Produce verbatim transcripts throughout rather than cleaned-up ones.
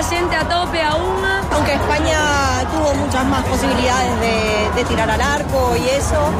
gente a tope aún. Aunque España tuvo muchas más posibilidades de, de tirar al arco y eso,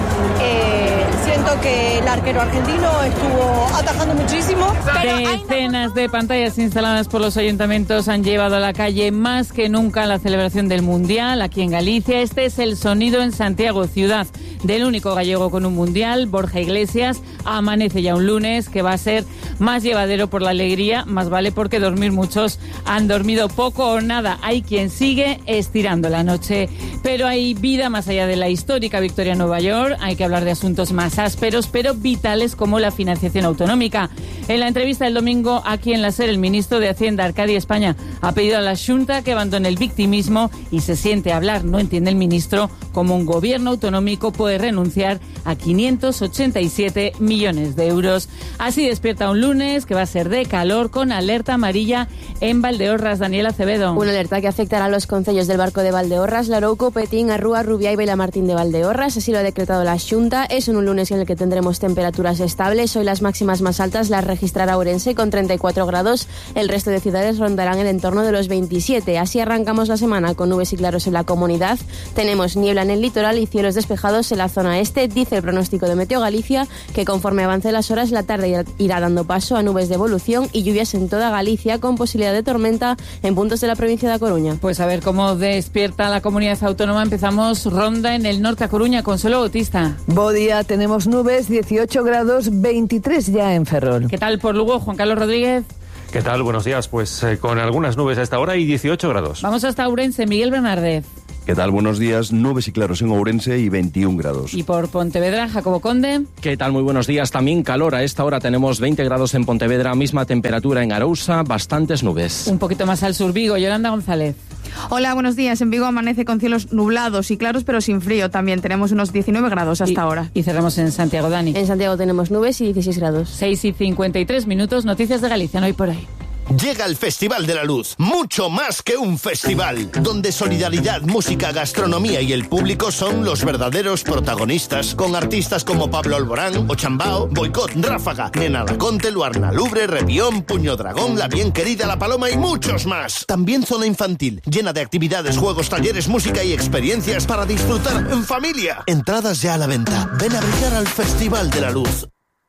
eh, siento que el arquero argentino estuvo atajando muchísimo. Decenas de pantallas instaladas por los ayuntamientos han llevado a la calle más que nunca la celebración del Mundial aquí en Galicia. Este es el sonido en Santiago, ciudad del único gallego con un Mundial. Borja Iglesias amanece ya un lunes que va a ser más llevadero por la alegría, más vale porque dormir muchos han dormido poco o nada. Hay quien sigue estirando la noche, pero hay vida más allá de la histórica victoria en Nueva York. Hay que hablar de asuntos más ásperos, pero vitales, como la financiación autonómica. En la entrevista del domingo aquí en la SER, el ministro de Hacienda, Arcadi España, ha pedido a la Xunta que abandone el victimismo y se siente a hablar, no entiende el ministro, cómo un gobierno autonómico puede renunciar a quinientos ochenta y siete millones de euros. Así despierta un lunes que va a ser de calor con alerta amarilla en Valdeorras. Daniela Acevedo. Una alerta que afectará a los concellos del Barco de Valdeorras, Larouco, Petín, Arrúa, Rubiá y Vilamartín de Valdeorras. Así lo ha decretado la Xunta. Es en un lunes en el que tendremos temperaturas estables. Hoy las máximas más altas las registrará Ourense con treinta y cuatro grados. El resto de ciudades rondarán el entorno de los veintisiete. Así arrancamos la semana con nubes y claros en la comunidad. Tenemos niebla en el litoral y cielos despejados en la zona este. Dice el pronóstico de Meteo Galicia que conforme avance las horas, la tarde irá dando paso a nubes de evolución y lluvias en toda Galicia, con posibilidad de tormenta en puntos de la provincia de A Coruña. Pues a ver cómo despierta la comunidad autónoma. Empezamos ronda en el norte A Coruña. Consuelo Bautista. Bo día, tenemos nubes, dieciocho grados, veintitrés ya en Ferrol. ¿Qué tal por Lugo, Juan Carlos Rodríguez? ¿Qué tal? Buenos días. Pues eh, con algunas nubes a esta hora y dieciocho grados. Vamos hasta Ourense, Miguel Bernardez. ¿Qué tal? Buenos días. Nubes y claros en Ourense y veintiún grados. Y por Pontevedra, Jacobo Conde. ¿Qué tal? Muy buenos días. También calor. A esta hora tenemos veinte grados en Pontevedra, misma temperatura en Arousa, bastantes nubes. Un poquito más al sur, Vigo. Yolanda González. Hola, buenos días. En Vigo amanece con cielos nublados y claros, pero sin frío. También tenemos unos diecinueve grados hasta y, ahora. Y cerramos en Santiago, Dani. En Santiago tenemos nubes y dieciséis grados. seis y cincuenta y tres minutos. Noticias de Galicia, no hay por ahí. Llega el Festival de la Luz, mucho más que un festival, donde solidaridad, música, gastronomía y el público son los verdaderos protagonistas, con artistas como Pablo Alborán, Ochambao, Boicot, Ráfaga, Nena Laconte, Luarna Lubre, Revión, Puño Dragón, La Bien Querida, La Paloma y muchos más. También zona infantil, llena de actividades, juegos, talleres, música y experiencias para disfrutar en familia. Entradas ya a la venta. Ven a brillar al Festival de la Luz.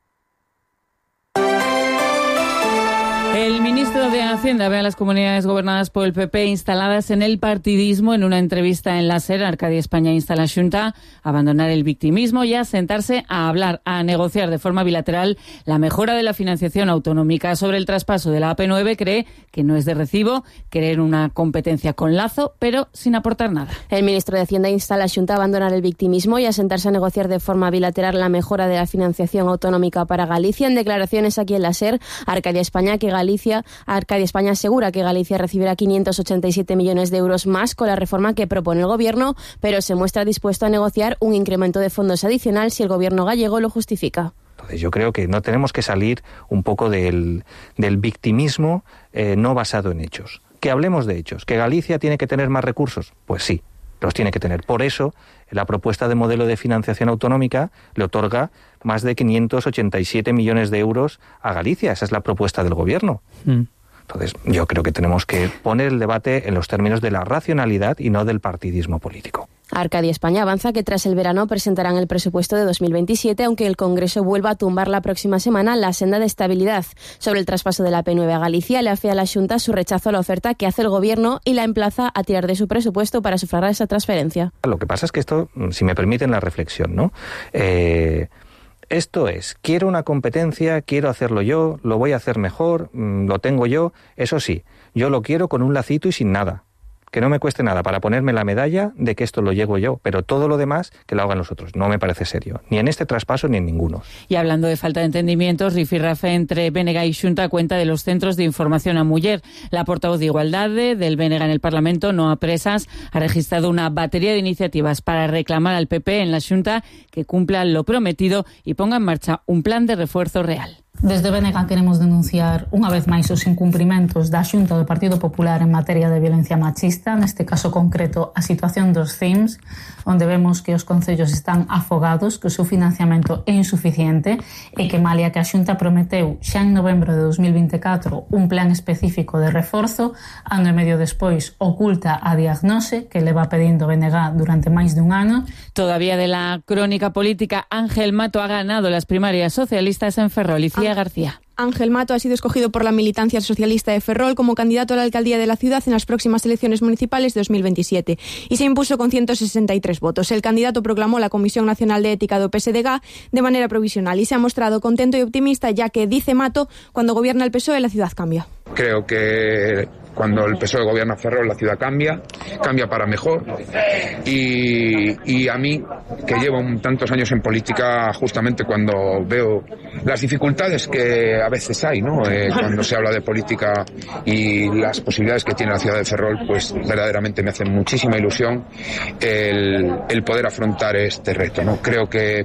El ministro de Hacienda ve a las comunidades gobernadas por el P P instaladas en el partidismo. En una entrevista en la SER, Arcadi España insta a la Xunta a abandonar el victimismo y a sentarse a hablar, a negociar de forma bilateral la mejora de la financiación autonómica. Sobre el traspaso de la A P nueve, cree que no es de recibo querer una competencia con lazo, pero sin aportar nada. El ministro de Hacienda insta a la Xunta a abandonar el victimismo y a sentarse a negociar de forma bilateral la mejora de la financiación autonómica para Galicia. En declaraciones aquí en la SER, Arcadi España que Galicia Arcadi España asegura que Galicia recibirá quinientos ochenta y siete millones de euros más con la reforma que propone el Gobierno, pero se muestra dispuesto a negociar un incremento de fondos adicional si el Gobierno gallego lo justifica. Entonces yo creo que no tenemos que salir un poco del, del victimismo eh, no basado en hechos. Que hablemos de hechos. ¿Que Galicia tiene que tener más recursos? Pues sí, los tiene que tener. Por eso, la propuesta de modelo de financiación autonómica le otorga más de quinientos ochenta y siete millones de euros a Galicia. Esa es la propuesta del Gobierno. Mm. Entonces, yo creo que tenemos que poner el debate en los términos de la racionalidad y no del partidismo político. Arcadi España avanza que tras el verano presentarán el presupuesto de dos mil veintisiete, aunque el Congreso vuelva a tumbar la próxima semana la senda de estabilidad. Sobre el traspaso de la A P nueve a Galicia, le afea a la Xunta su rechazo a la oferta que hace el Gobierno y la emplaza a tirar de su presupuesto para sufragar esa transferencia. Lo que pasa es que esto, si me permiten la reflexión, ¿no? Eh... Esto es, quiero una competencia, quiero hacerlo yo, lo voy a hacer mejor, lo tengo yo, eso sí, yo lo quiero con un lacito y sin nada. Que no me cueste nada para ponerme la medalla de que esto lo llego yo, pero todo lo demás que lo hagan los otros. No me parece serio, ni en este traspaso ni en ninguno. Y hablando de falta de entendimientos, rifirrafe entre B N G y Xunta cuenta de los centros de información a muller. La portavoz de Igualdade del B N G en el Parlamento, Noa Presas, ha registrado una batería de iniciativas para reclamar al P P en la Xunta que cumpla lo prometido y ponga en marcha un plan de refuerzo real. Desde B N G queremos denunciar unha vez máis os incumprimentos da Xunta do Partido Popular en materia de violencia machista, neste caso concreto a situación dos C I M S, onde vemos que os concellos están afogados, que o seu financiamento é insuficiente e que malia que a Xunta prometeu xa en novembro de dos mil vinte e catro un plan específico de reforzo, ano e medio despois oculta a diagnose que leva pedindo B N G durante máis de un ano. Todavía de la crónica política, Ángel Mato ha ganado las primarias socialistas en Ferrol. Lucía García. Ángel Mato ha sido escogido por la militancia socialista de Ferrol como candidato a la alcaldía de la ciudad en las próximas elecciones municipales de dos mil veintisiete y se impuso con ciento sesenta y tres votos. El candidato proclamó la Comisión Nacional de Ética do P S D G de manera provisional y se ha mostrado contento y optimista, ya que, dice Mato, cuando gobierna el P S O E la ciudad cambia. Creo que cuando el P S O E gobierna Ferrol la ciudad cambia, cambia para mejor y, y a mí, que llevo tantos años en política, justamente cuando veo las dificultades que a veces hay, ¿no? Eh, cuando se habla de política y las posibilidades que tiene la ciudad de Ferrol, pues verdaderamente me hace muchísima ilusión el, el poder afrontar este reto, ¿no? Creo que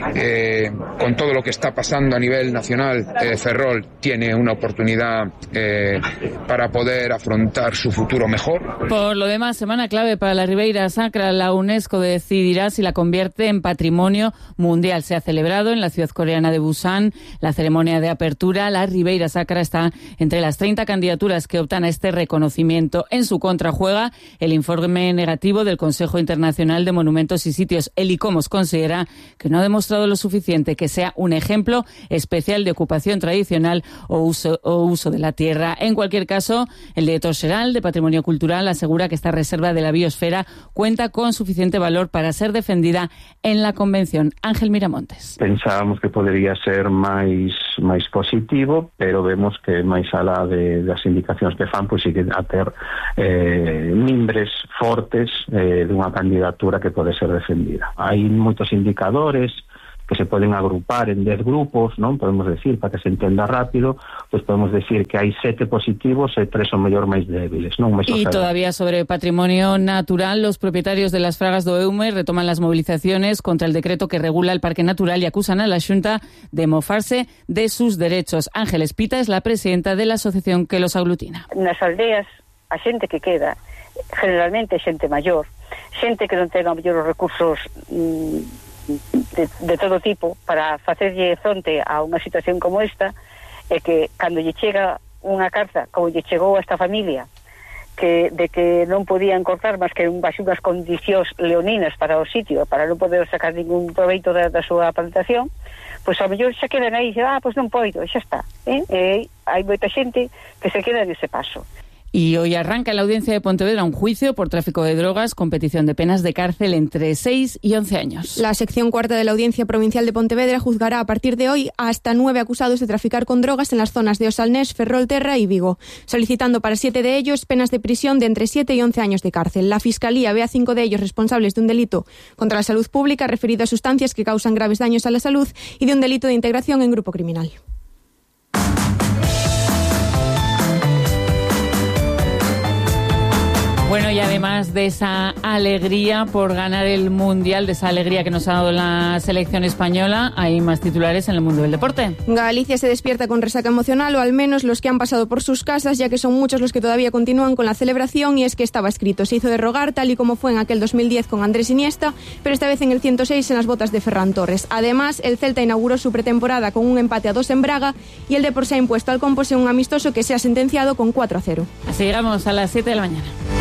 eh, con todo lo que está pasando a nivel nacional, eh, Ferrol tiene una oportunidad eh, para poder afrontar su futuro mejor. Por lo demás, semana clave para la Ribeira Sacra. La UNESCO decidirá si la convierte en patrimonio mundial. Se ha celebrado en la ciudad coreana de Busan la ceremonia de apertura. La Ribeira Sacra está entre las treinta candidaturas que optan a este reconocimiento. En su contra juega el informe negativo del Consejo Internacional de Monumentos y Sitios. El ICOMOS considera que no ha demostrado lo suficiente que sea un ejemplo especial de ocupación tradicional o uso, o uso de la tierra. En cualquier caso, el director xeral de Patrimonio Cultural asegura que esta reserva de la biosfera cuenta con suficiente valor para ser defendida en la Convención. Ángel Miramontes. Pensábamos que podría ser máis máis positivo, pero vemos que máis alá de, das indicacións que fan, pois sigue a ter eh, mimbres fortes eh, dunha candidatura que pode ser defendida. Hai moitos indicadores que se poden agrupar en dez grupos, non? Podemos decir, para que se entenda rápido, pues podemos decir que hai sete positivos e tres o mellor máis débiles, non? Máis y todavía sobre patrimonio natural, los propietarios de las fragas do Eume retoman las movilizaciones contra el decreto que regula el parque natural y acusan a la Xunta de mofarse de sus derechos. Ángeles Pita es la presidenta de la asociación que los aglutina. Nas aldeas, a xente que queda, generalmente xente maior, xente que non ten a mellor os recursos mmm, De, de todo tipo para facerlle fronte a unha situación como esta, é que cando lle chega unha carta como lle chegou a esta familia que de que non podían cortar máis que un baixo unhas condicións leoninas para o sitio, para non poder sacar ningún proveito da, da súa plantación, pois ao mellor xa quedan aí e dicen, ah, pois non poido, xa está, eh? E hai moita xente que se queda nese paso. Y hoy arranca en la audiencia de Pontevedra un juicio por tráfico de drogas con petición de penas de cárcel entre seis y once años. La sección cuarta de la Audiencia Provincial de Pontevedra juzgará a partir de hoy hasta nueve acusados de traficar con drogas en las zonas de Osalnés, Ferrolterra y Vigo, solicitando para siete de ellos penas de prisión de entre siete y once años de cárcel. La Fiscalía ve a cinco de ellos responsables de un delito contra la salud pública referido a sustancias que causan graves daños a la salud y de un delito de integración en grupo criminal. Bueno, y además de esa alegría por ganar el Mundial, de esa alegría que nos ha dado la selección española, hay más titulares en el mundo del deporte. Galicia se despierta con resaca emocional, o al menos los que han pasado por sus casas, ya que son muchos los que todavía continúan con la celebración, y es que estaba escrito, se hizo de rogar, tal y como fue en aquel dos mil diez con Andrés Iniesta, pero esta vez en el ciento seis en las botas de Ferran Torres. Además, el Celta inauguró su pretemporada con un empate a dos en Braga, y el Depor se ha impuesto al Compos en un amistoso que se ha sentenciado con cuatro a cero. Así llegamos a las siete de la mañana.